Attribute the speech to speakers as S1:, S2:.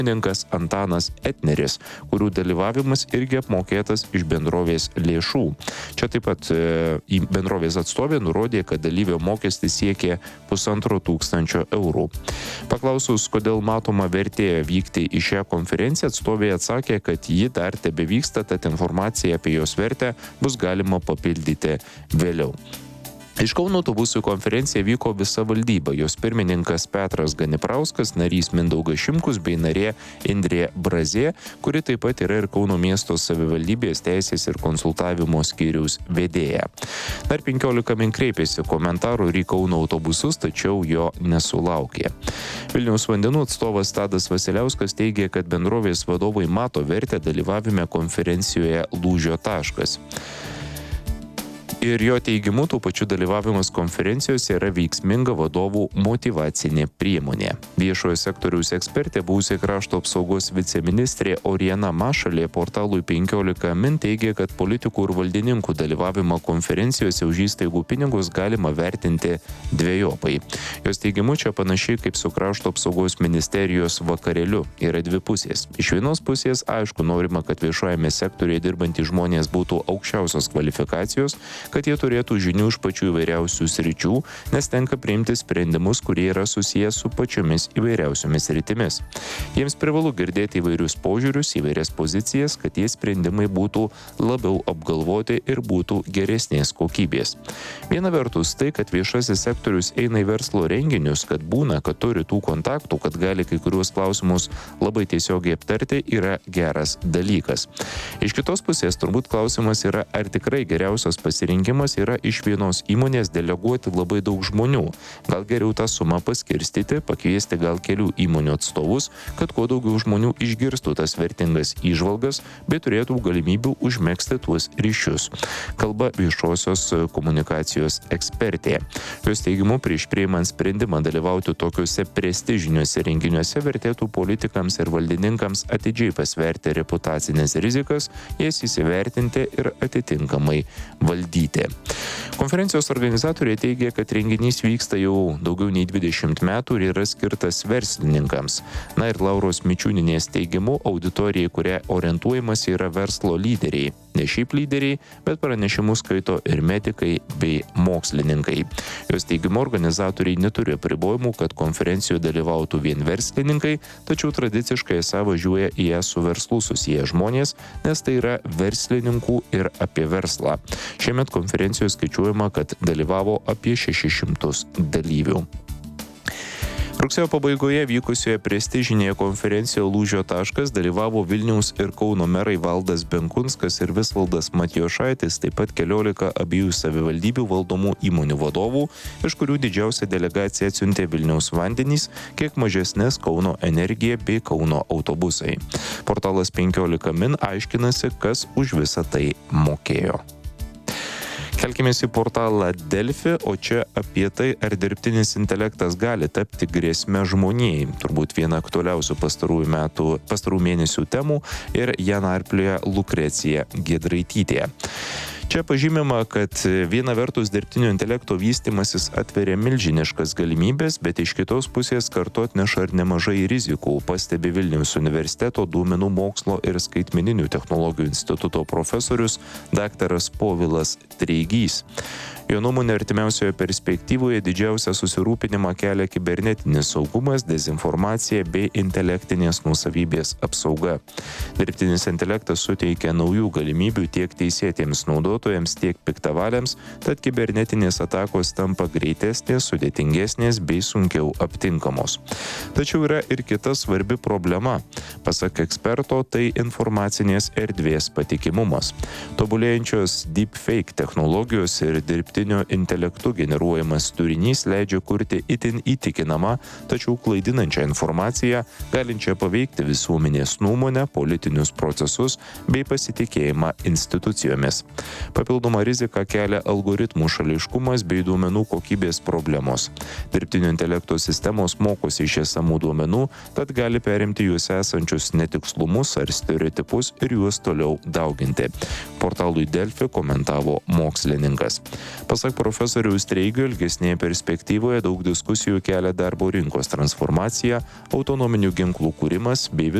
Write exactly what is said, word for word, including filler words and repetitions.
S1: pirmininkas Antanas Etneris, kurių dalyvavimas irgi apmokėtas iš bendrovės lėšų. Čia taip pat e, bendrovės atstovė nurodė, kad dalyvio mokestis siekė pusantro tūkstančio eurų. Paklausus, kodėl matoma vertė vykti į šią konferenciją, atstovė atsakė, kad ji dar tebevyksta, tad informaciją apie jos vertę bus galima papildyti vėliau. Iš Kauno autobusų konferencija vyko visa valdyba, jos pirmininkas Petras Ganiprauskas, narys Mindaugas Šimkus bei narė Indrė Brazė, kuri taip pat yra ir Kauno miesto savivaldybės teisės ir konsultavimo skyriaus vedėja. Dar penkiolika min kreipėsi komentarų ir į Kauno autobusus, tačiau jo nesulaukė. Vilniaus vandenų atstovas Tadas Vasiliauskas teigė, kad bendrovės vadovai mato vertę dalyvavime konferencijoje Lūžio taškas. Ir jo teigimu, tų pačių dalyvavimas konferencijose yra veiksminga vadovų motyvacinė priemonė. Viešojo sektoriaus ekspertė, buvusi krašto apsaugos viceministrė Oriana Mašalė portalui penkiolika min teigė, kad politikų ir valdininkų dalyvavimą konferencijose už įstaigų pinigus galima vertinti dvejopai. Jos teigimu, čia panašiai kaip su krašto apsaugos ministerijos vakarėliu yra dvi pusės. Iš vienos pusės, aišku, norima, kad viešojame sektoriuje dirbantys žmonės būtų aukščiausios kvalifikacijos, kad jie turėtų žinių iš pačių įvairiausių sričių, nes tenka priimti sprendimus, kurie yra susijęs su pačiomis įvairiausiomis sritimis. Jiems privalu girdėti įvairius požiūrius, įvairias pozicijas, kad tie sprendimai būtų labiau apgalvoti ir būtų geresnės kokybės. Viena vertus tai, kad viešasis sektorius eina į verslo renginius, kad būna, kad turi tų kontaktų, kad gali kai kuriuos klausimus labai tiesiogiai aptarti, yra geras dalykas. Iš kitos pusės turbūt klausimas yra, ar tikrai geriausias pasirinkimas yra iš vienos įmonės deleguoti labai daug žmonių. Gal geriau tą sumą paskirstyti, pakviesti gal kelių įmonių atstovus, kad kuo daugiau žmonių išgirstų tas vertingas įžvalgas, bei turėtų galimybių užmegzti tuos ryšius. Kalba viešosios komunikacijos ekspertė. Jos teigimu, prieš priimant sprendimą dalyvauti tokiuose prestižiniuose renginiuose vertėtų politikams ir valdininkams atidžiai pasverti reputacinės rizikas, jas įsivertinti ir atitinkamai valdyti. Konferencijos organizatoriai teigia, kad renginys vyksta jau daugiau nei dvidešimt metų ir yra skirtas verslininkams. Na ir Lauros Mičiūnienės teigimu, auditorijai, kuria orientuojamas yra verslo lyderiai. Ne šiaip lyderiai, bet pranešimus skaito ir medikai bei mokslininkai. Jos teigimu, organizatoriai neturi apribojimų, kad konferencijoje dalyvautų vien verslininkai, tačiau tradiciškai esą važiuoja į ją su verslu susiję žmonės, nes tai yra verslininkų ir apie verslą. Šiemet konferencijoje skaičiuojama, kad dalyvavo apie šešis šimtus dalyvių. Rugsėjo pabaigoje vykusioje prestižinėje konferencijoje Lūžio taškas dalyvavo Vilniaus ir Kauno merai Valdas Benkunskas ir Visvaldas Matijošaitis, taip pat keliolika abiejų savivaldybių valdomų įmonių vadovų, iš kurių didžiausia delegacija atsiuntė Vilniaus vandenys, kiek mažesnės Kauno Energija bei Kauno autobusai. Portalas penkiolika min aiškinasi, kas už visą tai mokėjo. Kelkimės į portalą Delfi, o čia apie tai, ar dirbtinis intelektas gali tapti grėsme žmonijai. Turbūt viena aktualiausių pastarųjų metų, pastarųjų mėnesių temų ir ją narplioja Lukrecija Giedraitytė. Čia pažymima, kad viena vertus dirbtinio intelekto vystymasis atveria milžiniškas galimybės, bet iš kitos pusės kartu atneša ir nemažai rizikų, pastebi Vilniaus universiteto duomenų mokslo ir skaitmeninių technologijų instituto profesorius daktaras Povilas Treigys. Jo nuomone, artimiausioje perspektyvoje didžiausią susirūpinimą kelia kibernetinis saugumas, dezinformacija bei intelektinės nuosavybės apsauga. Dirbtinis intelektas suteikia naujų galimybių tiek teisėtiems naudotojams, tiek piktavaliams, tad kibernetinės atakos tampa greitesnės, sudėtingesnės bei sunkiau aptinkamos. Tačiau yra ir kita svarbi problema. Pasak eksperto, tai informacinės erdvės patikimumas. Tobulėjančios deepfake technologijos ir dirbtinio intelektu generuojamas turinys leidžia kurti itin įtikinamą, tačiau klaidinančią informaciją, galinčią paveikti visuomenės nuomonę, politinius procesus bei pasitikėjimą institucijomis. Papildoma rizika kelia algoritmų šališkumas bei duomenų kokybės problemos. Dirbtinio intelekto sistemos mokosi iš esamų duomenų, tad gali perimti juose esančius netikslumus ar stereotipus ir juos toliau dauginti. Portalui Delfi komentavo mokslininkas. Pasak profesoriaus Treigio, ilgesnėje perspektyvoje daug diskusijų kelia darbo rinkos transformacija, autonominių ginklų kūrimas bei